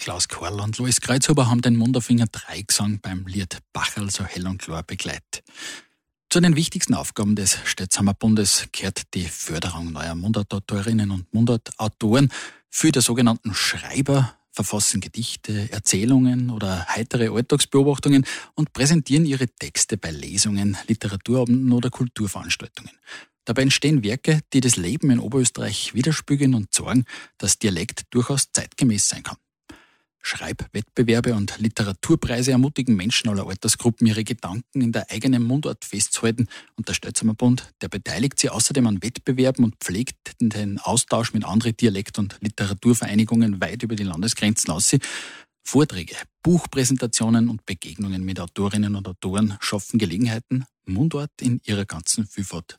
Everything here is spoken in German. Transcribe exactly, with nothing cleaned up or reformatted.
Klaus Karl und Lois Kreuzhuber haben den Mundartfinger Dreigesang beim Lied Bacherl so hell und klar begleitet. Zu den wichtigsten Aufgaben des Städtsamer-Bundes gehört die Förderung neuer Mundartautorinnen und Mundartautoren. Für die sogenannten Schreiber verfassen Gedichte, Erzählungen oder heitere Alltagsbeobachtungen und präsentieren ihre Texte bei Lesungen, Literaturabenden oder Kulturveranstaltungen. Dabei entstehen Werke, die das Leben in Oberösterreich widerspiegeln und zeigen, dass Dialekt durchaus zeitgemäß sein kann. Schreibwettbewerbe und Literaturpreise ermutigen Menschen aller Altersgruppen, ihre Gedanken in der eigenen Mundart festzuhalten. Und der Städtsamer-Bund, der beteiligt sich außerdem an Wettbewerben und pflegt den Austausch mit anderen Dialekt- und Literaturvereinigungen weit über die Landesgrenzen aus. Vorträge, Buchpräsentationen und Begegnungen mit Autorinnen und Autoren schaffen Gelegenheiten, Mundart in ihrer ganzen Vielfalt